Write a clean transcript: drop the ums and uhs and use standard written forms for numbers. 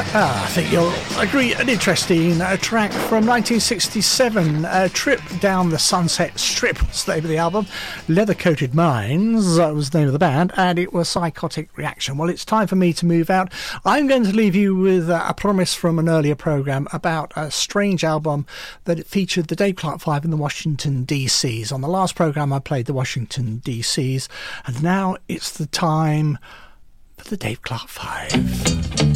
I think you'll agree, an interesting track from 1967, Trip Down the Sunset Strip was the name of the album. Leather Coated Minds was the name of the band, and it was Psychotic Reaction. Well, it's time for me to move out. I'm going to leave you with a promise from an earlier programme about a strange album that featured the Dave Clark Five in the Washington DCs. On the last programme I played the Washington DCs, and now it's the time for the Dave Clark Five.